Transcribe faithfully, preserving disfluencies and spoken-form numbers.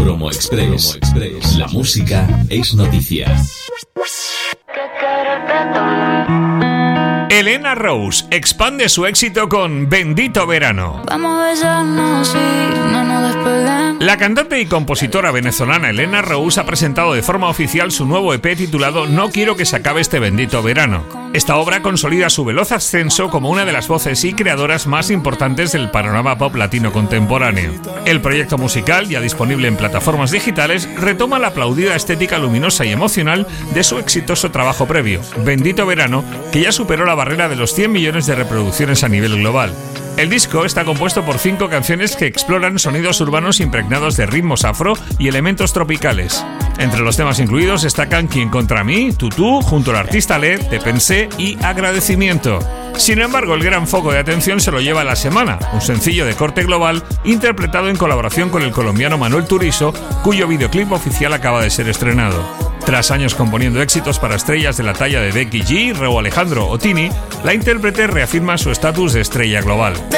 Promo Express. Promo Express. La música es noticia. Elena Rose expande su éxito con Bendito Verano. Vamos a besarnos y no nos despeguemos. La cantante y compositora venezolana Elena Rose ha presentado de forma oficial su nuevo E P titulado No quiero que se acabe este bendito verano. Esta obra consolida su veloz ascenso como una de las voces y creadoras más importantes del panorama pop latino contemporáneo. El proyecto musical, ya disponible en plataformas digitales, retoma la aplaudida estética luminosa y emocional de su exitoso trabajo previo, Bendito Verano, que ya superó la barrera de los cien millones de reproducciones a nivel global. El disco está compuesto por cinco canciones que exploran sonidos urbanos impregnados de ritmos afro y elementos tropicales. Entre los temas incluidos destacan Quien contra mí, Tutú, junto al artista Led, Te pensé y Agradecimiento. Sin embargo, el gran foco de atención se lo lleva La Semana, un sencillo de corte global interpretado en colaboración con el colombiano Manuel Turizo, cuyo videoclip oficial acaba de ser estrenado. Tras años componiendo éxitos para estrellas de la talla de Becky G, Rauw Alejandro o Tini, la intérprete reafirma su estatus de estrella global. Te